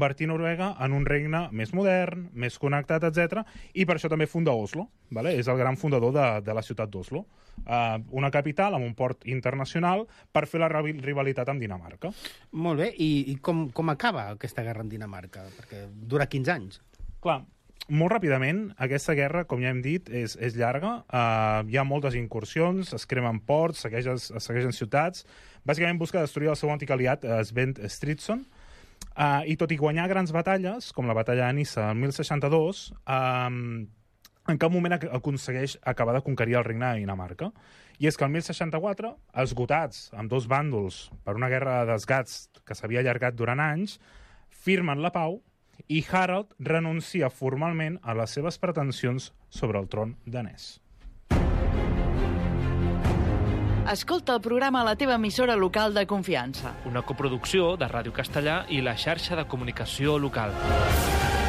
convertir Noruega en un regne més modern, més connectat, etc. I per això també funda Oslo, vale? És el gran fundador de la ciutat d'Oslo. Una capital amb un port internacional per fer la rivalitat amb Dinamarca. Molt bé, i com acaba aquesta guerra amb Dinamarca? Perquè dura 15 anys. Clar, molt ràpidament, aquesta guerra, com ja hem dit, és llarga. Hi ha moltes incursions, es cremen ports, es segueixen ciutats. Bàsicament busca destruir el seu antic aliat, Sven Stridsson, i tot i guanyar grans batalles, com la batalla de Nissa el 1062, en cap moment aconsegueix acabar de conquerir el regne de Dinamarca. I és que el 1064, esgotats amb dos bàndols per una guerra de desgats que s'havia allargat durant anys, firmen la pau i Harald renuncia formalment a les seves pretensions sobre el tron danès. Escolta el programa a la teva emissora local de confiança. Una coproducció de Ràdio Castellà i la xarxa de comunicació local.